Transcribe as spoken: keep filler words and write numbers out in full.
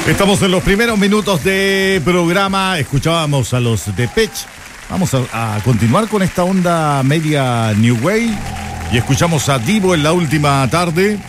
Estamos en los primeros minutos de programa. Escuchábamos a los Depeche. Vamos a, a continuar con esta onda media New Way. Y escuchamos a Divo en la última tarde.